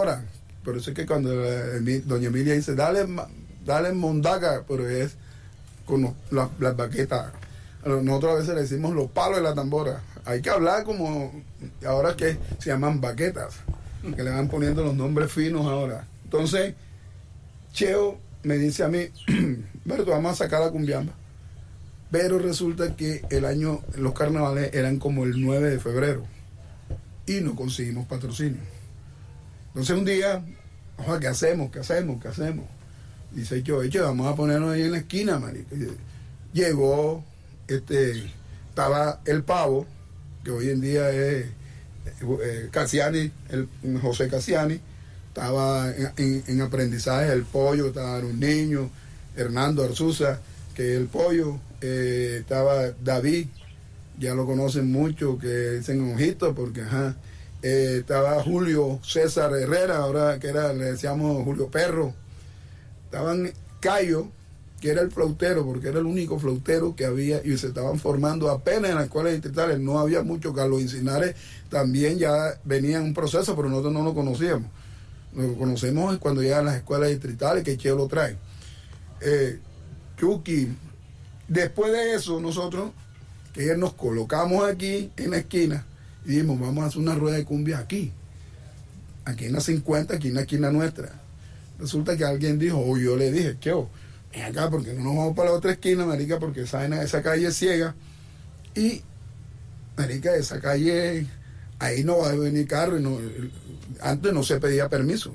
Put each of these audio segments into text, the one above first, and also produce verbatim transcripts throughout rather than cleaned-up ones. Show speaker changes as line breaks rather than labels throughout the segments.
tambora. Por eso es que cuando eh, doña Emilia dice, dale, dale mondaca, pero es con los, la, las baquetas. Nosotros a veces le decimos los palos de la tambora. Hay que hablar como, ahora que se llaman baquetas, que le van poniendo los nombres finos ahora. Entonces, Cheo me dice a mí, Berto, vamos a sacar la cumbiamba. Pero resulta que el año, los carnavales eran como el nueve de febrero y no conseguimos patrocinio. Entonces un día, ojalá, ¿qué hacemos? ¿Qué hacemos? ¿Qué hacemos? Dice yo, eche, vamos a ponernos ahí en la esquina, marica. Llegó, este, estaba el Pavo, que hoy en día es eh, Cassiani, el, José Cassiani, estaba en, en, en aprendizaje el Pollo, estaba un niño, Hernando Arzuza, que es el Pollo, eh, estaba David, ya lo conocen mucho, que dicen Ojito, porque ajá, eh, estaba Julio César Herrera, ahora que era, le decíamos Julio Perro, estaban Cayo, que era el flautero, porque era el único flautero que había, y se estaban formando apenas en las escuelas distritales, no había mucho. Carlos Encinares también ya venía en un proceso, pero nosotros no lo conocíamos. Lo conocemos cuando llegan las escuelas distritales, que Cheo lo trae. Eh, Chucky, después de eso, nosotros, que nos colocamos aquí en la esquina, y dijimos, vamos a hacer una rueda de cumbia aquí, aquí en la cincuenta, aquí en la esquina nuestra. Resulta que alguien dijo, o yo le dije, Cheo, ven acá, porque no nos vamos para la otra esquina, marica, porque esa, esa calle es ciega, y, marica, esa calle, ahí no va a venir carro, y no, antes no se pedía permiso.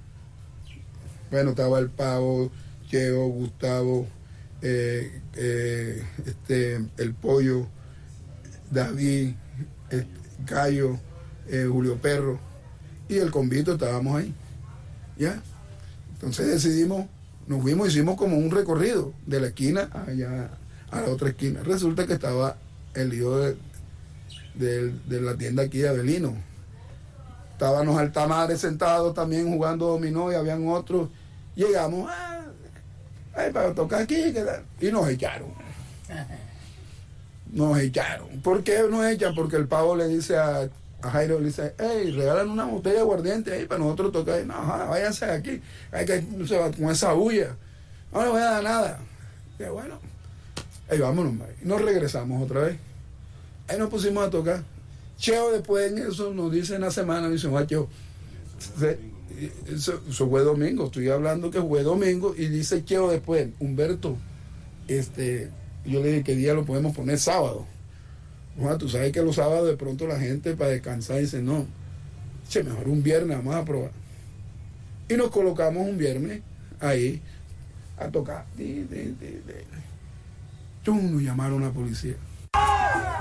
Bueno, estaba el Pavo, Cheo, Gustavo, eh, eh, este, el Pollo, David, eh, Cayo, eh, Julio Perro, y el Convito, estábamos ahí, ¿ya? Entonces decidimos, nos fuimos, hicimos como un recorrido de la esquina allá a la otra esquina. Resulta que estaba el hijo de, de, de la tienda aquí de Avelino. Estaban los altamares sentados también jugando dominó y habían otros. Llegamos, ah, ay, para tocar aquí, y nos echaron. Nos echaron. ¿Por qué nos echan? Porque el Pavo le dice a, a Jairo, le dice, hey, regalan una botella de aguardiente ahí para nosotros tocar. No, ajá, váyanse de aquí. Hay que no se va con esa bulla. No le voy a dar nada. Y bueno, ahí vámonos, y nos regresamos otra vez. Ahí nos pusimos a tocar. Cheo después en eso nos dice en la semana, dice, ah, Cheo, eso, eso fue domingo, estoy hablando que fue domingo, y dice Cheo después, Humberto, este, yo le dije, ¿qué día lo podemos poner? Sábado. Bueno, tú sabes que los sábados de pronto la gente para descansar dice, no, che, mejor un viernes, vamos a probar. Y nos colocamos un viernes ahí a tocar. Chum, nos llamaron a la policía.